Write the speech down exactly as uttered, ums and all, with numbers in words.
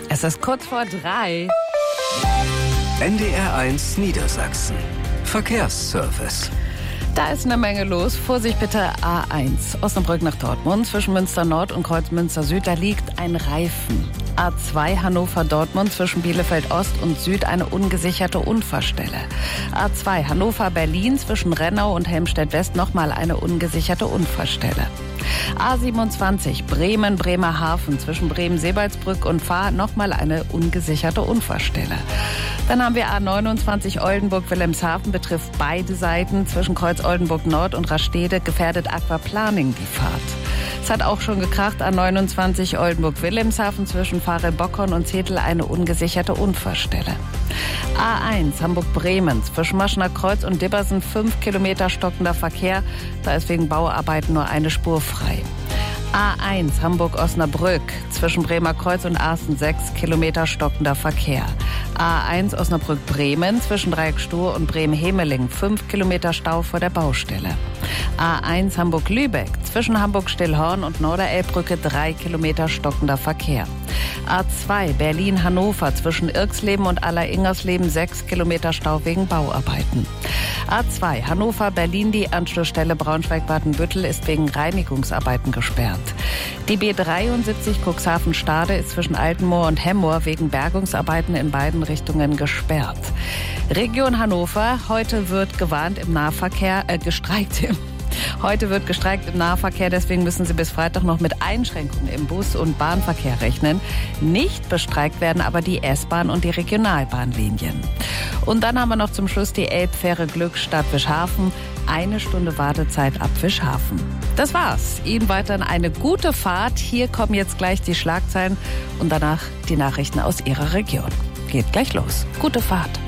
Es ist kurz vor drei. N D R eins Niedersachsen. Verkehrsservice. Da ist eine Menge los. Vorsicht bitte A eins. Osnabrück nach Dortmund. Zwischen Münster Nord und Kreuz Münster Süd, da liegt ein Reifen. A zwei Hannover Dortmund. Zwischen Bielefeld Ost und Süd eine ungesicherte Unfallstelle. A zwei Hannover Berlin. Zwischen Rennau und Helmstedt West nochmal eine ungesicherte Unfallstelle. A siebenundzwanzig Bremen Bremerhaven. Zwischen Bremen-Sebalsbrück und Fahr nochmal eine ungesicherte Unfallstelle. Dann haben wir A neunundzwanzig Oldenburg-Wilhelmshaven, betrifft beide Seiten. Zwischen Kreuz Oldenburg Nord und Rastede gefährdet Aquaplaning die Fahrt. Es hat auch schon gekracht, A neunundzwanzig Oldenburg-Wilhelmshaven, zwischen Pfarre-Bockhorn und Zetel eine ungesicherte Unfallstelle. A eins Hamburg-Bremen, zwischen Maschener Kreuz und Dibbersen fünf Kilometer stockender Verkehr. Da ist wegen Bauarbeiten nur eine Spur frei. A eins Hamburg-Osnabrück, zwischen Bremer Kreuz und Arsten sechs Kilometer stockender Verkehr. A eins Osnabrück-Bremen, zwischen Dreieckstuhr und Bremen-Hemeling fünf Kilometer Stau vor der Baustelle. A eins Hamburg-Lübeck, zwischen Hamburg-Stillhorn und Norderelbbrücke drei Kilometer stockender Verkehr. A zwei Berlin-Hannover, zwischen Irxleben und Aller-Ingersleben sechs Kilometer Stau wegen Bauarbeiten. A zwei Hannover-Berlin, die Anschlussstelle Braunschweig-Badenbüttel ist wegen Reinigungsarbeiten gesperrt. Die B dreiundsiebzig Cuxhaven-Stade ist zwischen Altenmoor und Hemmoor wegen Bergungsarbeiten in beiden Richtungen gesperrt. Region Hannover, heute wird gewarnt im Nahverkehr, äh, gestreikt im Heute wird gestreikt im Nahverkehr, deswegen müssen Sie bis Freitag noch mit Einschränkungen im Bus- und Bahnverkehr rechnen. Nicht bestreikt werden aber die S-Bahn und die Regionalbahnlinien. Und dann haben wir noch zum Schluss die Elbfähre Glückstadt Wischhafen. Eine Stunde Wartezeit ab Wischhafen. Das war's. Ihnen weiterhin eine gute Fahrt. Hier kommen jetzt gleich die Schlagzeilen und danach die Nachrichten aus Ihrer Region. Geht gleich los. Gute Fahrt.